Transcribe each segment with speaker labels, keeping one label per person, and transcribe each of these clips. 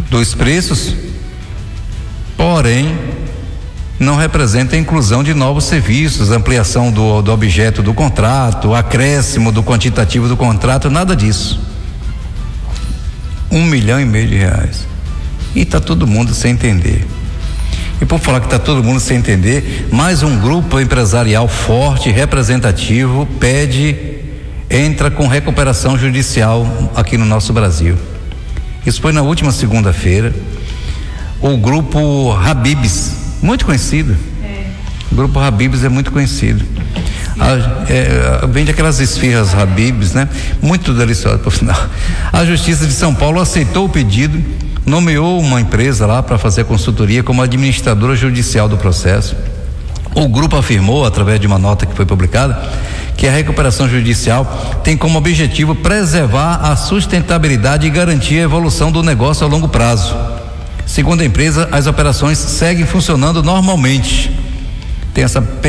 Speaker 1: dos preços, porém não representa a inclusão de novos serviços, ampliação do objeto do contrato, acréscimo do quantitativo do contrato, nada disso. R$1,5 milhão de reais. E está todo mundo sem entender. E por falar que está todo mundo sem entender, mais um grupo empresarial forte, representativo, entra com recuperação judicial aqui no nosso Brasil. Isso foi na última segunda-feira. O grupo Habib's, muito conhecido. O grupo Habib's é muito conhecido. Vende aquelas esfirras Habib's, né? Muito deliciosas, por final. A Justiça de São Paulo aceitou o pedido, nomeou uma empresa lá para fazer consultoria como administradora judicial do processo. O grupo afirmou, através de uma nota que foi publicada, que a recuperação judicial tem como objetivo preservar a sustentabilidade e garantir a evolução do negócio a longo prazo. Segundo a empresa, as operações seguem funcionando normalmente. Tem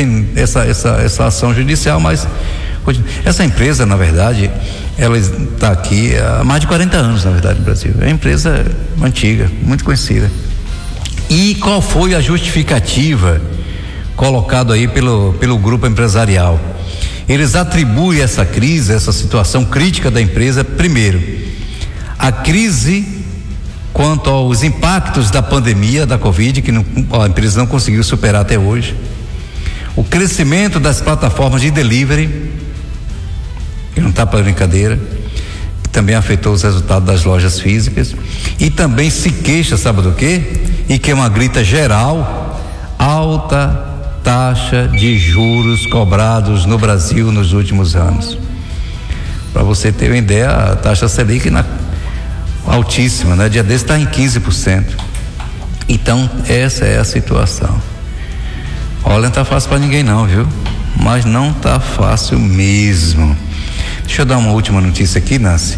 Speaker 1: essa ação judicial, mas essa empresa, na verdade, ela está aqui há mais de 40 anos, na verdade, no Brasil. É uma empresa antiga, muito conhecida. E qual foi a justificativa colocada aí pelo grupo empresarial? Eles atribuem essa crise, essa situação crítica da empresa, primeiro, a crise quanto aos impactos da pandemia da Covid, que a empresa não conseguiu superar até hoje, o crescimento das plataformas de delivery, que não está para brincadeira, que também afetou os resultados das lojas físicas, e também se queixa, sabe do quê? E que é uma grita geral, alta taxa de juros cobrados no Brasil nos últimos anos. Para você ter uma ideia, a taxa Selic altíssima, né? Dia desse está em 15%. Então, essa é a situação. Olha, não tá fácil para ninguém não, viu? Mas não tá fácil mesmo. Deixa eu dar uma última notícia aqui, Nancy.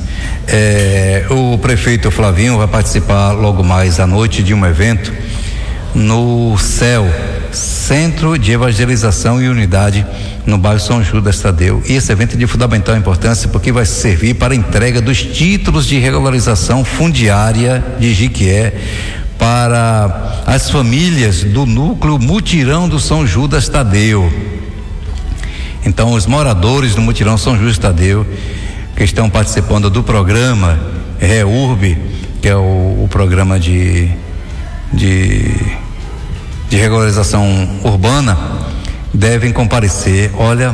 Speaker 1: O prefeito Flavinho vai participar logo mais à noite de um evento no CEL, Centro de Evangelização e Unidade, no bairro São Judas Tadeu. E esse evento é de fundamental importância porque vai servir para a entrega dos títulos de regularização fundiária de Jiquié para as famílias do núcleo Mutirão do São Judas Tadeu. Então, os moradores do Mutirão São Judas Tadeu, que estão participando do programa REURB, que é o programa de regularização urbana, devem comparecer. Olha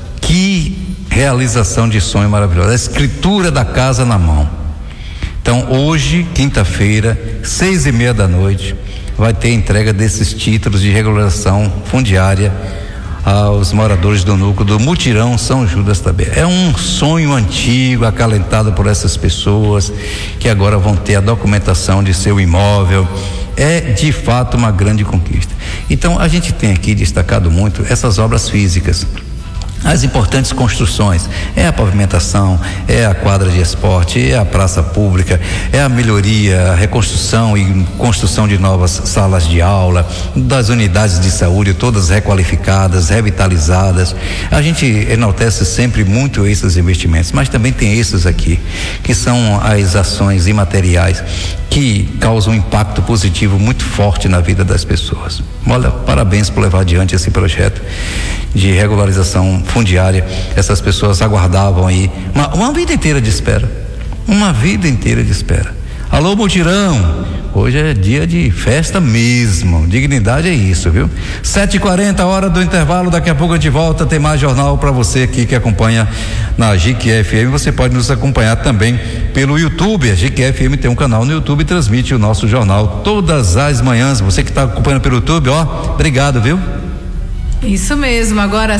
Speaker 1: que realização de sonho maravilhosa, a escritura da casa na mão. Então, hoje, quinta-feira, 6:30 da noite, vai ter entrega desses títulos de regularização fundiária aos moradores do núcleo do Mutirão São Judas também. É um sonho antigo, acalentado por essas pessoas que agora vão ter a documentação de seu imóvel. É de fato uma grande conquista. Então, a gente tem aqui destacado muito essas obras físicas, as importantes construções, é a pavimentação, é a quadra de esporte, é a praça pública, é a melhoria, a reconstrução e construção de novas salas de aula, das unidades de saúde, todas requalificadas, revitalizadas. A gente enaltece sempre muito esses investimentos, mas também tem esses aqui, que são as ações imateriais que causam um impacto positivo muito forte na vida das pessoas. Olha, parabéns por levar adiante esse projeto de regularização fundiária. Essas pessoas aguardavam aí uma vida inteira de espera. Uma vida inteira de espera. Alô, Mutirão, hoje é dia de festa mesmo. Dignidade é isso, viu? 7h40, hora do intervalo. Daqui a pouco a gente volta. Tem mais jornal para você aqui que acompanha na Jiquié FM. Você pode nos acompanhar também pelo YouTube. A Jiquié FM tem um canal no YouTube e transmite o nosso jornal todas as manhãs. Você que está acompanhando pelo YouTube, obrigado, viu?
Speaker 2: Isso mesmo, agora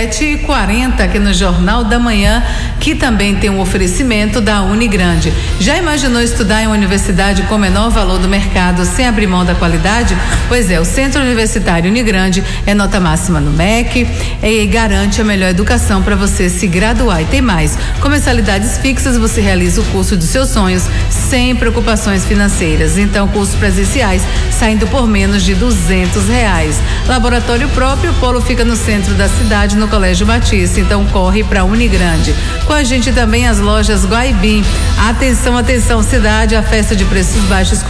Speaker 2: 7h40 aqui no Jornal da Manhã, que também tem um oferecimento da Unigrande. Já imaginou estudar em uma universidade com menor valor do mercado sem abrir mão da qualidade? Pois é, o Centro Universitário Unigrande é nota máxima no MEC e garante a melhor educação para você se graduar. E tem mais, com mensalidades fixas você realiza o curso dos seus sonhos sem preocupações financeiras. Então, cursos presenciais saindo por menos de R$200. Laboratório próprio, o polo fica no centro da cidade, no Colégio Batista. Então, corre para Unigrande. Com a gente também as lojas Guaibim. Atenção, atenção, cidade, a festa de preços baixos